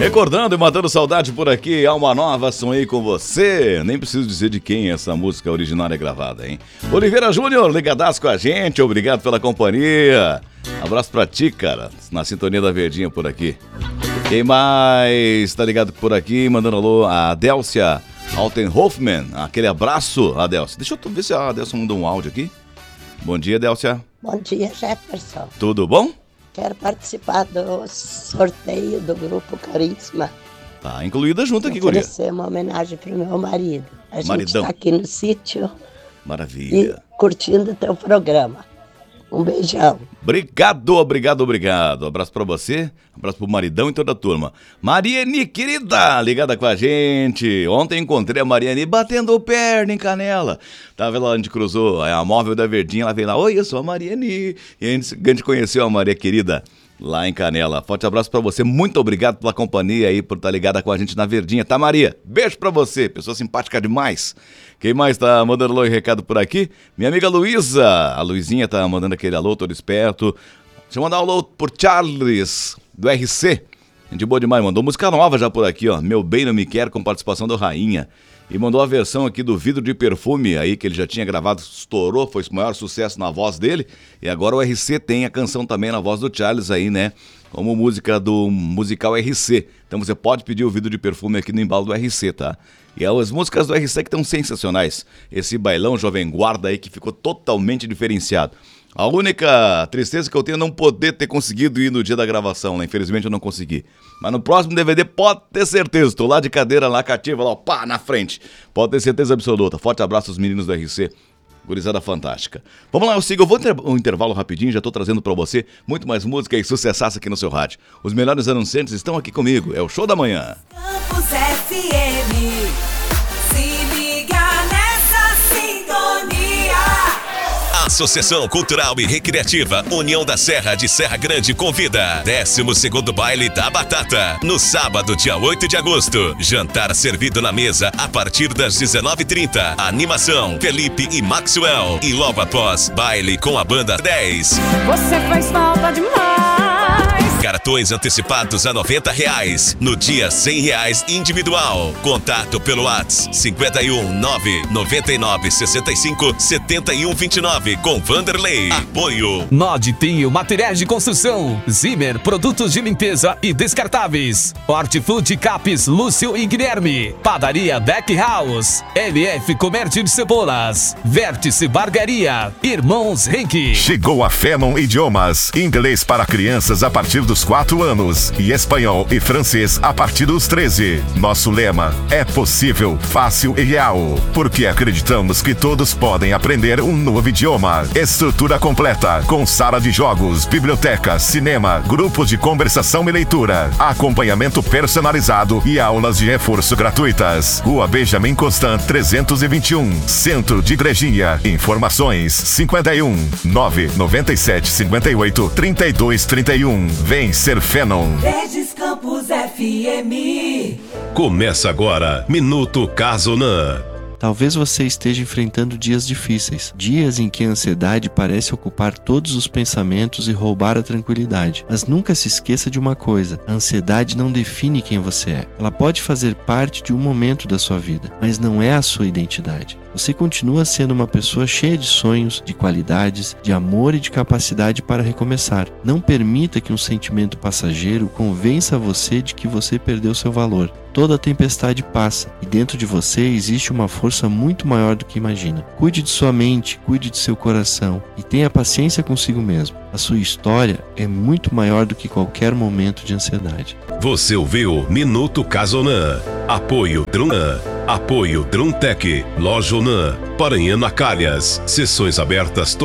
Recordando e matando saudade por aqui, Alma Nova, sonhei com você. Nem preciso dizer de quem essa música original é gravada, hein? Oliveira Júnior, ligadaço com a gente, obrigado pela companhia. Abraço pra ti, cara, na sintonia da Verdinha por aqui. Quem mais tá ligado por aqui, mandando alô, a Adélcia Altenhoffman, aquele abraço, Adélcia. Deixa eu ver se a Adélcia mandou um áudio aqui. Bom dia, Adélcia. Bom dia, Jefferson. Tudo bom? Quero participar do sorteio do Grupo Carisma. Tá incluída junto aqui, guria. Oferecer uma homenagem pro meu marido. A gente Maridão. tá aqui no sítio. Maravilha. E curtindo o teu programa. Um beijão. Obrigado. Abraço pra você, abraço pro maridão e toda a turma. Mariane, querida, ligada com a gente. Ontem encontrei a Mariane batendo perna em Canela. Tava lá, a gente cruzou a móvel da Verdinha, ela veio lá, oi, eu sou a Mariane. E a gente conheceu a Maria querida lá em Canela. Forte abraço pra você, muito obrigado pela companhia aí, por estar ligada com a gente na Verdinha, tá, Maria? Beijo pra você, pessoa simpática demais. Quem mais tá mandando alô e recado por aqui? Minha amiga Luísa, a Luizinha tá mandando aquele alô todo esperto. Deixa eu mandar um alô por Charles, do RC. Gente boa demais, mandou música nova já por aqui, ó. Meu Bem Não Me Quer, com participação do Rainha. E mandou a versão aqui do Vidro de Perfume aí, que ele já tinha gravado, estourou, foi o maior sucesso na voz dele. E agora o RC tem a canção também na voz do Charles aí, né? Como música do musical RC. Então você pode pedir o Vidro de Perfume aqui no embalo do RC, tá? E as músicas do RC que estão sensacionais. Esse bailão Jovem Guarda aí que ficou totalmente diferenciado. A única tristeza que eu tenho é não poder ter conseguido ir no dia da gravação, né? Infelizmente eu não consegui. Mas no próximo DVD pode ter certeza, estou lá de cadeira lá cativa, lá, pá, na frente. Pode ter certeza absoluta. Forte abraço aos meninos do RC. Gurizada fantástica. Vamos lá, eu vou um intervalo rapidinho, já tô trazendo pra você muito mais música e sucessaço aqui no seu rádio. Os melhores anunciantes estão aqui comigo, é o Show da Manhã. Campus FM, se liga nessa sintonia. Associação Cultural e Recreativa União da Serra de Serra Grande convida 12º Baile da Batata, no sábado, dia 8 de agosto. Jantar servido na mesa a partir das 19h30. Animação, Felipe e Maxwell. E logo após, baile com a banda 10. Você faz falta demais. Cartões antecipados a R$90. No dia, R$100 individual. Contato pelo WhatsApp 51 999 65 71 29 com Vanderlei. Apoio Nod Trio, materiais de construção. Zimmer, produtos de limpeza e descartáveis. Hortifruti Capes, Lúcio e Guilherme. Padaria Deck House. LF Comércio de Cebolas. Vértice Barbearia. Irmãos Henke. Chegou a Fanon Idiomas. Inglês para crianças a partir dos 4 anos e espanhol e francês a partir dos 13. Nosso lema é possível, fácil e real, porque acreditamos que todos podem aprender um novo idioma. Estrutura completa, com sala de jogos, biblioteca, cinema, grupos de conversação e leitura, acompanhamento personalizado e aulas de reforço gratuitas. Rua Benjamin Constant 321, Centro de Igrejinha. Informações 51 997 58 32 31. Vem ser Fanon. Verdes Campus FM. Começa agora, Minuto Casonan. Talvez você esteja enfrentando dias difíceis, dias em que a ansiedade parece ocupar todos os pensamentos e roubar a tranquilidade. Mas nunca se esqueça de uma coisa: a ansiedade não define quem você é. Ela pode fazer parte de um momento da sua vida, mas não é a sua identidade. Você continua sendo uma pessoa cheia de sonhos, de qualidades, de amor e de capacidade para recomeçar. Não permita que um sentimento passageiro convença você de que você perdeu seu valor. Toda tempestade passa e dentro de você existe uma força muito maior do que imagina. Cuide de sua mente, cuide de seu coração e tenha paciência consigo mesmo. A sua história é muito maior do que qualquer momento de ansiedade. Você ouviu Minuto Casonan. Apoio Drunan. Apoio Druntec. Loja Onan. Paranhana Calhas. Sessões abertas